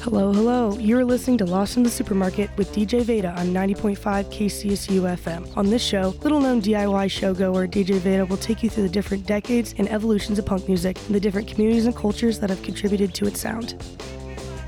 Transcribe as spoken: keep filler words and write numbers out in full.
Hello, hello. You're listening to Lost in the Supermarket with D J Veda on ninety point five K C S U F M. On this show, little-known D I Y showgoer D J Veda will take you through the different decades and evolutions of punk music and the different communities and cultures that have contributed to its sound.